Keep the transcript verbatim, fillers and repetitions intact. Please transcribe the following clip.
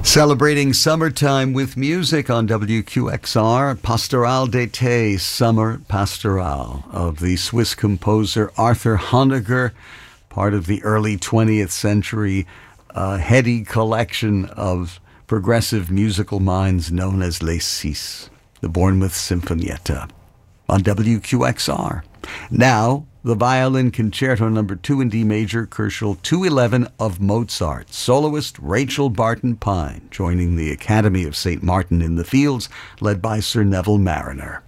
Celebrating summertime with music on W Q X R, Pastoral d'été, Summer Pastoral, of the Swiss composer Arthur Honegger, part of the early twentieth century uh, heady collection of progressive musical minds known as Les Six, the Bournemouth Sinfonietta, on W Q X R. Now, the Violin Concerto Number two in D Major, Kochel two eleven of Mozart. Soloist Rachel Barton Pine, joining the Academy of Saint Martin in the Fields, led by Sir Neville Marriner.